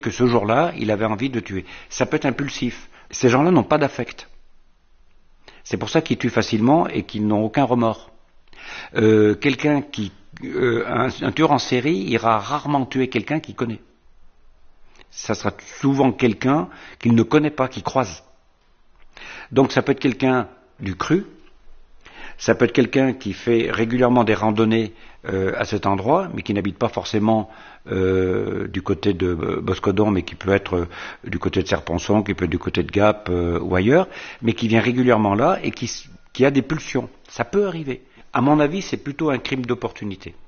que ce jour-là, il avait envie de tuer. Ça peut être impulsif. Ces gens-là n'ont pas d'affect. C'est pour ça qu'ils tuent facilement et qu'ils n'ont aucun remords. Un tueur en série ira rarement tuer quelqu'un qu'il connaît. Ça sera souvent quelqu'un qu'il ne connaît pas, qu'il croise. Donc ça peut être quelqu'un du cru, ça peut être quelqu'un qui fait régulièrement des randonnées à cet endroit, mais qui n'habite pas forcément du côté de Boscodon, mais qui peut être du côté de Serponçon, qui peut être du côté de Gap ou ailleurs, mais qui vient régulièrement là et qui a des pulsions. Ça peut arriver. À mon avis, c'est plutôt un crime d'opportunité.